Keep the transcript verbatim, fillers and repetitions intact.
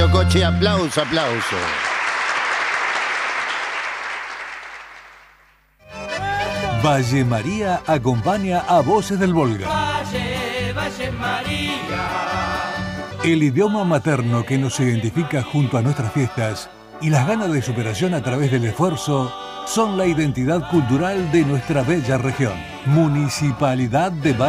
Coche, aplauso, aplauso. Valle María acompaña a Voces del Volga. Valle, Valle María. El idioma materno que nos identifica junto a nuestras fiestas y las ganas de superación a través del esfuerzo son la identidad cultural de nuestra bella región. Municipalidad de Valle